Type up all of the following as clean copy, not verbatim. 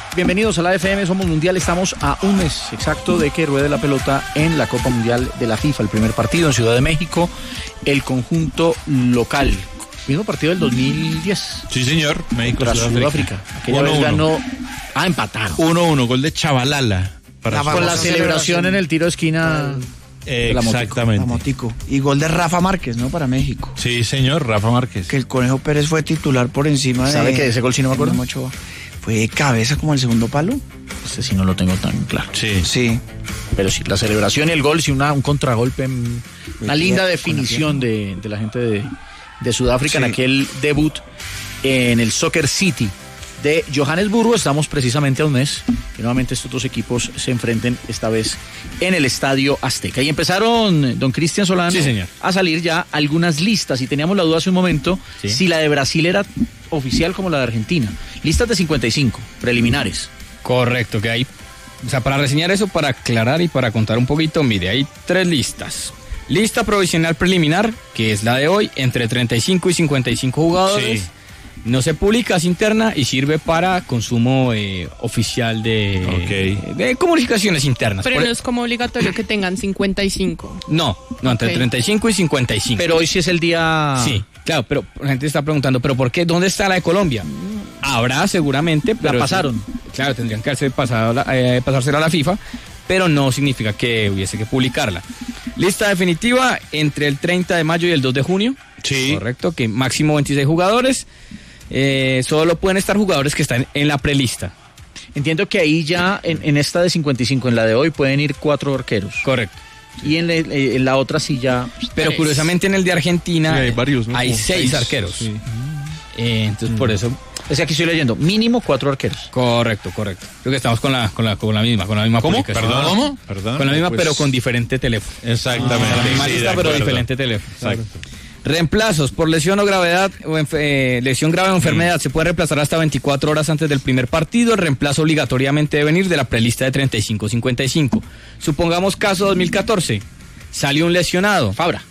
Bienvenidos a la FM, somos Mundial, estamos a un mes exacto de que ruede la pelota en la Copa Mundial de la FIFA, el primer partido en Ciudad de México, el conjunto local, mismo partido del 2010. Sí señor, México Sudáfrica. Aquella vez ganó, empataron. 1-1, gol de Chavalala. Con la celebración en el tiro de esquina. Exactamente. La motico. Y gol de Rafa Márquez, ¿no? Para México. Sí señor, Rafa Márquez. Que el Conejo Pérez fue titular por encima de... ¿Sabe que ese gol sí no me acuerdo? Fue de cabeza como el segundo palo. Ese sí no lo tengo tan claro. Sí. Pero sí, la celebración y el gol, sí, un contragolpe, una linda definición de la gente de Sudáfrica en aquel debut en el Soccer City de Johannesburgo. Estamos precisamente a un mes que nuevamente estos dos equipos se enfrenten, esta vez en el Estadio Azteca. Y empezaron, don Cristian Solano, sí, señor, a salir ya algunas listas. Y teníamos la duda hace un momento si la de Brasil era oficial como la de Argentina. Listas de 55, preliminares. Correcto, que hay, o sea, para reseñar eso, para aclarar y para contar un poquito, mire, hay 3 listas. Lista provisional preliminar, que es la de hoy, entre 35 y 55 jugadores. Sí. No se publica, es interna y sirve para consumo oficial de comunicaciones internas. Pero no es como obligatorio que tengan 55. No, entre 35 y 55. Pero hoy sí es el día... Sí, claro, pero la gente está preguntando, ¿pero por qué? ¿Dónde está la de Colombia? Habrá seguramente, pero... La pasaron. Claro, tendrían que haberse pasársela a la FIFA, pero no significa que hubiese que publicarla. Lista definitiva entre el 30 de mayo y el 2 de junio. Sí. Correcto, que máximo 26 jugadores. Solo pueden estar jugadores que están en la prelista. Entiendo que ahí ya en esta de 55, en la de hoy, pueden ir 4 arqueros. Correcto. Y en la otra sí ya... Pero curiosamente en el de Argentina hay varios, ¿no? Hay 6 arqueros. Sí. Entonces por eso... Es que aquí estoy leyendo, mínimo 4 arqueros. Correcto. Creo que estamos con la misma ¿Cómo? publicación. ¿Cómo? Con la misma, pero con diferente teléfono. Exactamente. La misma lista, pero diferente teléfono. Exacto. Reemplazos por lesión o gravedad, lesión grave o enfermedad, se puede reemplazar hasta 24 horas antes del primer partido. El reemplazo obligatoriamente debe venir de la prelista de 35-55. Supongamos caso 2014, salió un lesionado. Fabra.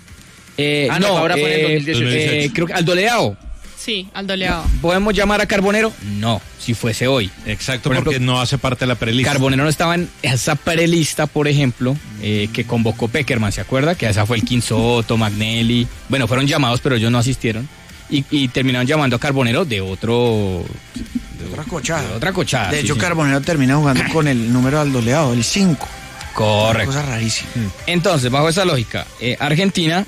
Fabra fue en el 2018. Creo que Aldo Leao. Sí, Aldo Leao. ¿Podemos llamar a Carbonero? No, si fuese hoy. Exacto, por ejemplo, porque no hace parte de la prelista. Carbonero no estaba en esa prelista, por ejemplo, que convocó Peckerman, ¿se acuerda? Que esa fue el Quinsoto, Magnelli. Bueno, fueron llamados, pero ellos no asistieron. Y terminaron llamando a Carbonero de otra cochada. De hecho, Carbonero termina jugando con el número de Aldo Leao, el 5. Correcto. Cosa rarísima. Entonces, bajo esa lógica, Argentina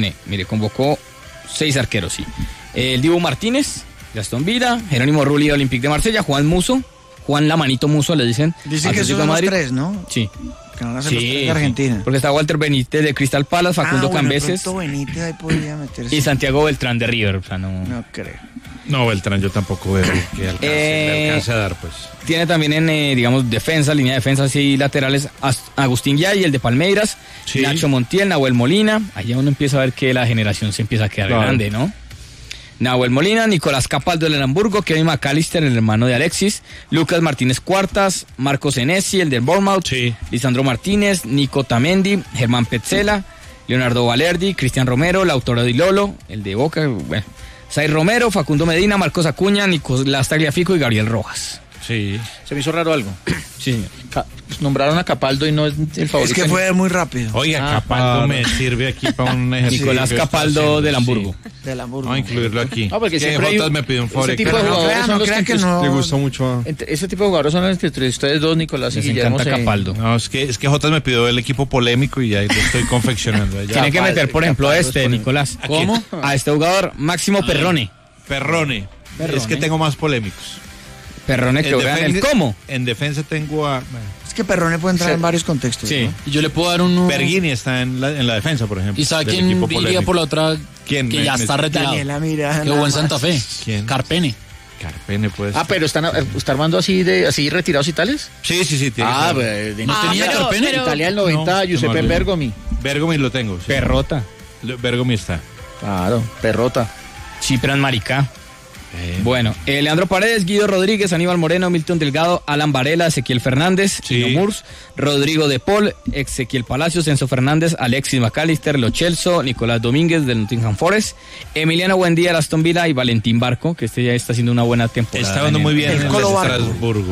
convocó 6 arqueros, sí. El Dibu Martínez, Gastón Villa, Jerónimo Rulli de Olympique de Marsella, Juan Musso, Juan La Manito Musso le dicen. Dicen que son los 3, ¿no? Sí. Que no van a ser los 3 de Argentina. Porque está Walter Benítez de Crystal Palace, Facundo Cambeses. Benítez ahí podría meterse. Y Santiago Beltrán de River. O sea, no creo. No, Beltrán yo tampoco veo que le alcance a dar, pues. Tiene también en, defensa, línea de defensa y laterales, Agustín Yay, el de Palmeiras, sí. Nacho Montiel, Nahuel Molina. Allá uno empieza a ver que la generación se empieza a quedar grande, ¿no? Nahuel Molina, Nicolás Capaldo del Hamburgo, Kevin McAllister, el hermano de Alexis, Lucas Martínez Cuartas, Marcos Enesi, el del Bournemouth, sí. Lisandro Martínez, Nico Tamendi, Germán Petzela, Leonardo Valerdi, Cristian Romero, Lautaro Di Lolo, el de Boca, bueno, Zay Romero, Facundo Medina, Marcos Acuña, Nicolás Tagliafico y Gabriel Rojas. Sí. Se me hizo raro algo. Sí. Nombraron a Capaldo y no es el favorito. Es que fue muy rápido. Oiga, Capaldo me sirve aquí para un ejercicio. Nicolás Capaldo del Hamburgo. Sí. Del Hamburgo. Vamos a incluirlo aquí. No, porque siempre Jotas me pidió un favor. Ese tipo de jugadores son los que no. Le gusta mucho. Ese tipo de jugadores son los que entre ustedes dos, Nicolás y Guillermo, encanta Capaldo. No, es que Jotas me pidió el equipo polémico y ahí lo estoy confeccionando. Tiene que meter, por ejemplo, Nicolás. ¿Cómo? A este jugador, Máximo Perrone. Perrone. Es que tengo más polémicos. Perrone que juega en el ¿cómo? En defensa tengo a... Es que Perrone puede entrar en varios contextos. Sí. ¿no? Y yo le puedo dar un... Berghini está en la defensa, por ejemplo. ¿Y sabe quién iría por la otra? ¿Quién? Que ya está retirado. Daniela Miranda. Que jugó en Santa Fe. ¿Quién? Carpene. Carpene puede ser. Pero ¿está armando así retirados y tales? Sí. Tiene ¿No tenía Carpene? Italia el 90, Giuseppe Bergomi. Bergomi lo tengo. Sí. Perrota. Bergomi está. Claro, Perrota. Chipran Maricá. Bueno, Leandro Paredes, Guido Rodríguez, Aníbal Moreno, Milton Delgado, Alan Varela, Ezequiel Fernández, Chino Murs, Rodrigo De Paul, Ezequiel Palacios, Enzo Fernández, Alexis McAllister, Lo Celso, Nicolás Domínguez del Nottingham Forest, Emiliano Buendía de Aston Villa y Valentín Barco, que ya está haciendo una buena temporada. Está dando muy bien en el Estrasburgo.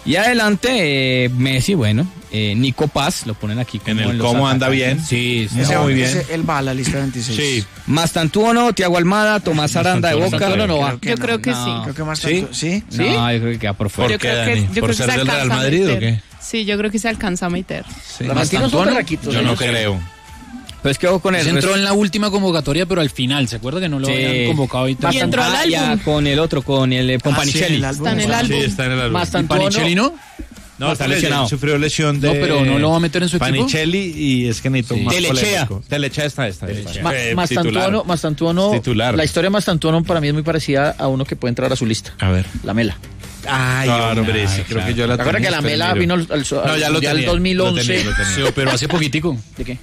Y adelante, Messi, bueno, Nico Paz, lo ponen aquí como En el los cómo anda atacantes. bien. Sí, Ese, muy bien. él va a la lista 26. Sí. Mastantuono, Thiago Almada, Tomás Aranda de Boca. Mastantuono no va. Yo creo que No. sí. Creo que más ¿Sí? tanto. ¿Sí? No, yo creo que queda por fuera. Yo qué, creo que, Dani? yo ¿Por creo que ser se del Real alcanza a Madrid o meter. qué? Sí, yo creo que se alcanza a meter. Los argentinos son berraquitos. Yo no ellos. creo. Pues quedó con el Se entró resto. en la última convocatoria, pero al final, ¿se acuerda que no lo Sí. habían convocado? Y Y entró al ya álbum. con el otro, con el Pompanicelli. Está en el álbum. Sí, está en el álbum. Mastantuono. ¿Panicelli no? No, está lesionado. Sufrió lesión de... No, pero no lo va a meter en su equipo. Panicelli y es que necesito Sí. más Telechea. polémico. Telechea está. Mastantuono, Titular. la historia de Mastantuono para mí es muy parecida a uno que puede entrar a su lista. A ver. La Mela. Ay, hombre, sí, creo que yo la ¿Te acuerdas que la Mela vino al No, ya lo Mundial tenía. 2011? Lo tenía. Sí, pero hace poquitico. ¿De qué?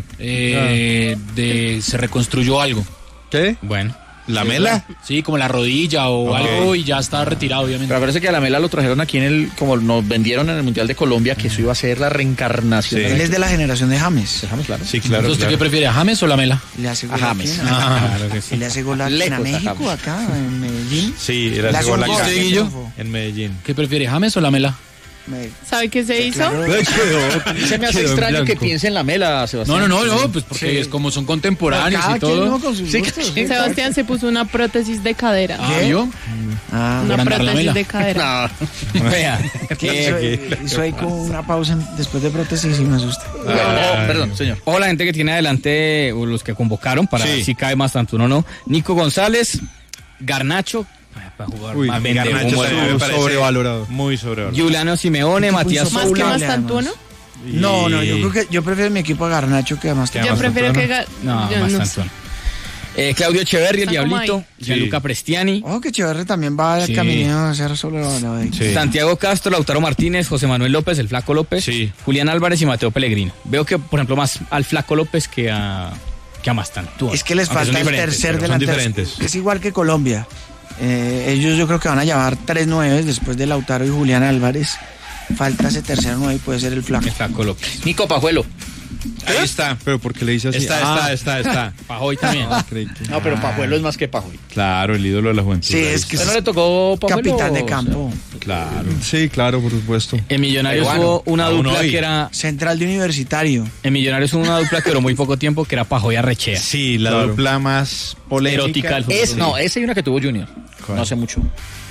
Se reconstruyó algo. ¿Qué? Bueno. ¿La Mela? Sí, como la rodilla o Ok. algo y ya está retirado, obviamente. Pero parece que a la Mela lo trajeron aquí como nos vendieron en el Mundial de Colombia, que eso iba a ser la reencarnación. Sí. de Él es de la generación de James. Dejamos claro. Sí, claro. Entonces, ¿usted qué prefiere, a James o la Mela? Le hace gol A aquí, James. ¿no? Claro que sí. Y le hace gol aquí en Lejos a México, James. acá, en Medellín. Sí, Le era hace gol un acá. gol, ¿Usted, qué Guillo? triunfo. En Medellín. ¿Qué prefiere, James o la Mela? ¿Sabe qué se hizo? Se me hace extraño que piense en la Mela, Sebastián. No, pues porque Sí. es como son contemporáneos Cada y quien, todo. ¿no? Con sus Sí, gustos, sí. sí. Sebastián se puso una prótesis de cadera. Ah, ¿vio? Ah, Una por andar la prótesis mela. de cadera. Vea. hizo ahí con una pausa después de prótesis y me asusté. Perdón, señor. O la gente que tiene adelante, o los que convocaron para Sí. ver si cae más tanto uno o no. Nico González, Garnacho, para jugar Uy, más Garnacho como también me parece sobrevalorado. Muy sobrevalorado. Juliano Simeone, Matías ¿Más que Soulable, Mastantuono? No, yo creo que yo prefiero mi equipo a Garnacho que además Yo prefiero que... No, yo más no tanto. sé. Claudio Echeverri, el Está como Diablito, ahí. Gianluca Prestiani, Oh, que Cheverre también va al Sí. camino a ser sobrevalorado. Sí. Santiago Castro, Lautaro Martínez, José Manuel López, el Flaco López, Sí. Julián Álvarez y Mateo Pellegrino. Veo que, por ejemplo, más al Flaco López que a Mastantuono. Es que les Aunque son falta el diferentes, tercer pero son delantero. diferentes. Es igual que Colombia. Ellos yo creo que van a llevar 3 9 después de Lautaro y Julián Álvarez. Falta ese tercer 9 y puede ser el Flaco. El Flaco López. Nico Pajuelo. Ahí está. Pero ¿por qué le dice así? Está. Pajoy también. Creí que... No, pero Pajuelo es más que Pajuelo. Claro, el ídolo de la juventud. Sí, ahí es que está. ¿No le tocó Pajuelo? capitán de campo. Claro. Sí, claro, por supuesto. En Millonarios Peruano. hubo una Aún dupla hoy. que era... Central de Universitario. En Millonarios hubo una dupla que duró muy poco tiempo, que era Pajoy Arrechea. Sí, la Claro. dupla más polémica. Erótica del fútbol. No, ese hay una que tuvo Junior. ¿Cuál? No hace mucho.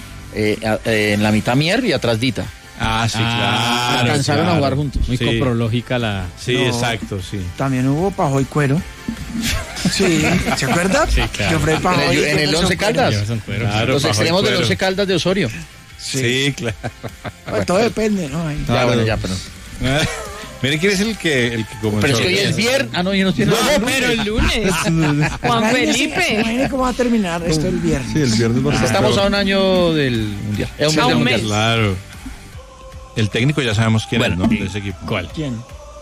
En la mitad Mier y atrás Dita. Ah, sí, claro. Alcanzaron a jugar juntos. Muy Sí. coprológica la... Sí, No. exacto, sí. También hubo Pajoy Cuero. Sí, ¿se acuerda? Sí, claro. Yo Fred Pajoy y En el Jefferson Once Cuero. Caldas. Claro, Los Pajoy extremos del Cuero. Once Caldas de Osorio. Sí, claro. Pues todo depende, ¿no? Ahí. Ya, bueno, ya, pero. Mire quién es el que comenzó. Pero es que hoy es viernes. Ah, no, yo no tiene. No, pero el lunes. Juan Felipe. Imagínate cómo va a terminar esto el viernes. Sí, el viernes va a estar Estamos peor. a un año del mundial. Es un mes A del un mundial. mes. Claro. El técnico ya sabemos quién Bueno, es, ¿no? De ese equipo. ¿Cuál? ¿Quién?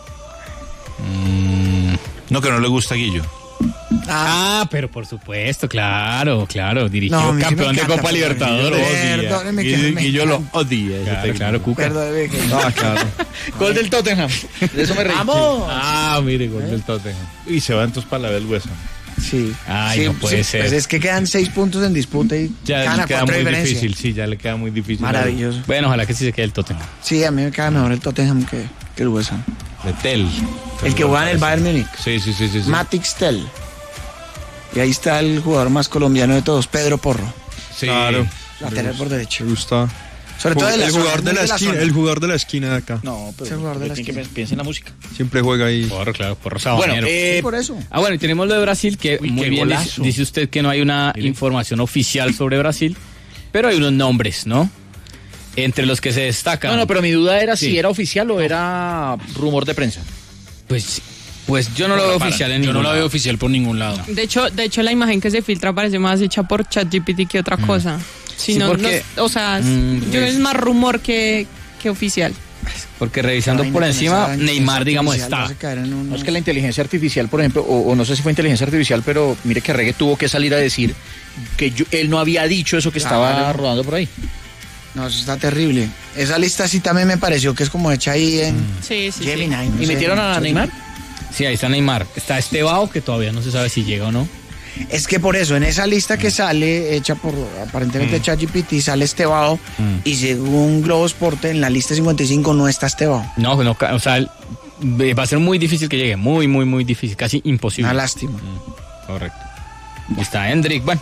No, que no le gusta a Guillo. Ah, pero por supuesto, claro. Dirigió No, a mí sí me campeón de encanta, Copa pero Libertadores. Perdóneme que me Guillo lo encanta. odia. ese Claro, técnico. claro, Cuca. Perdóneme que Ah, claro. Gol del Tottenham. De eso me reí. ¡Vamos! Ah, mire, gol del Tottenham. Y se va entonces para la del hueso. Sí. Ay, Sí, no puede ser. Pues es que quedan 6 puntos en disputa y Ya ganan le a queda 4 muy diferencia. difícil, sí, ya le queda muy difícil. Maravilloso. Bueno, ojalá que sí se quede el Tottenham. Sí, a mí me queda mejor el Tottenham que el West Ham. De Tel. El que juega en el Bayern Múnich. Sí. Matix Tel. Y ahí está el jugador más colombiano de todos, Pedro Porro. Sí. Claro. Lateral por derecho. Me gusta. Sobre todo de la El zona, jugador de muy la esquina, zona. el jugador de la esquina de acá. No, pero. Ese jugador de la tiene que esquina. piensa en la música. Siempre juega ahí. Porro Bueno, sabanero. Sí, por eso. Ah, bueno, y tenemos lo de Brasil, que Uy, muy qué bien golazo. dice usted que no hay una información oficial sobre Brasil, pero hay unos nombres, ¿no? Entre los que se destacan. No, pero mi duda era Sí. si era oficial o era rumor de prensa. Pues yo no lo veo oficial en Yo ningún no la veo lado. oficial por ningún lado. De hecho, la imagen que se filtra parece más hecha por ChatGPT que otra cosa. Si Sí, no, porque- o sea, yo pues- es más rumor que oficial. Porque revisando Ay, por con encima, esa Neymar, digamos, artificial está. vas a caer en un- No es que la inteligencia artificial, por ejemplo, o no sé si fue inteligencia artificial, pero mire que Reggae tuvo que salir a decir que él no había dicho eso que estaba Claro. rodando por ahí. No, eso está terrible. Esa lista sí también me pareció que es como hecha ahí en Sí. Gemini. no ¿Y sé, metieron a mucho- Neymar? Sí, ahí está Neymar. Está Estebao, que todavía no se sabe si llega o no. Es que por eso, en esa lista que sale, hecha por aparentemente ChatGPT, sale Estevao, y según Globo Esporte, en la lista 55 no está Estevao. No, o sea, va a ser muy difícil que llegue, muy, muy, muy difícil, casi imposible. Una lástima. Correcto. Está Hendrik, bueno,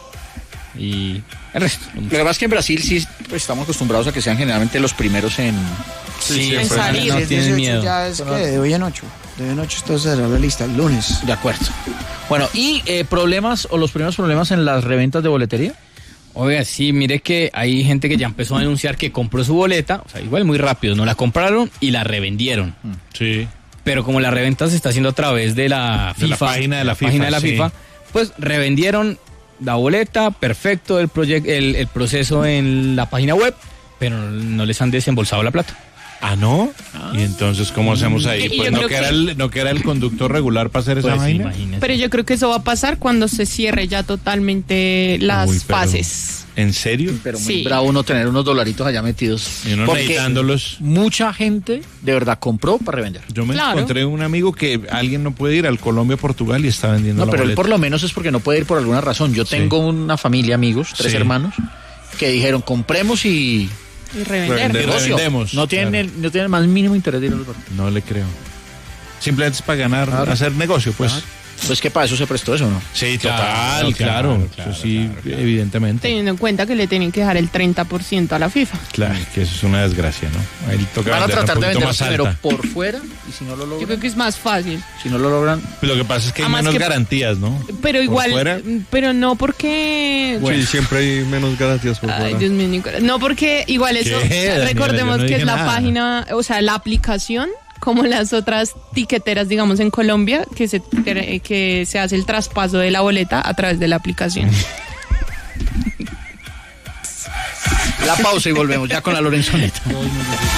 y el resto. Lo que pasa es que en Brasil sí pues, estamos acostumbrados a que sean generalmente los primeros en... Sí, en salir. no Si es tienen 18 miedo. ya es que de hoy en 8. De hoy en 8 esto será la lista, el lunes. De acuerdo. Bueno, ¿y problemas o los primeros problemas en las reventas de boletería? Oiga, sí, mire que hay gente que ya empezó a denunciar que compró su boleta, o sea, igual muy rápido, no la compraron y la revendieron. Sí. Pero como la reventa se está haciendo a través de la De la FIFA, página de la FIFA, sí. FIFA, pues revendieron la boleta, perfecto el proceso en la página web, pero no les han desembolsado la plata. ¿Ah, no? ¿Y entonces cómo hacemos ahí? Y Pues yo no creo queda, que- no queda el conductor regular para hacer esa Pues vaina. imagínese. Pero yo creo que eso va a pasar cuando se cierre ya totalmente las Uy, pero- fases. ¿En serio? Pero muy Sí. bravo uno tener unos dolaritos allá metidos. Y uno Porque necesitándolos. mucha gente de verdad compró para revender. Yo me Claro. encontré un amigo que alguien no puede ir al Colombia, Portugal y está vendiendo No, la pero él boleta. por lo menos es porque no puede ir por alguna razón. Yo tengo una familia, amigos, 3 Sí. hermanos, que dijeron compremos y Y revender. Revender. negocio. Revendemos, No tienen, claro. no tienen el más mínimo interés de ir a los barcos. No le creo. Simplemente es para ganar, hacer negocio, pues. Pues que para eso se prestó eso, ¿no? Sí, Claro, total, claro. claro, Eso sí, evidentemente. Teniendo en cuenta que le tienen que dejar el 30% a la FIFA. Claro, que eso es una desgracia, ¿no? Ahí toca Van a venderla tratar un de poquito vender más primero alta. por fuera y si no lo Yo creo logran, que es más fácil. si no lo logran, Lo que pasa es que hay Además menos que- garantías, ¿no? Pero Por igual, fuera. pero no porque... Sí, siempre hay menos garantías por Ay, fuera. Dios mío, Nicolás. No porque igual eso, ¿Qué, Daniela? recordemos Yo no que es dije la nada. página, o sea, la aplicación, como las otras tiqueteras, digamos, en Colombia, que se hace el traspaso de la boleta a través de la aplicación. la pausa y volvemos ya con la Lorenzoneta.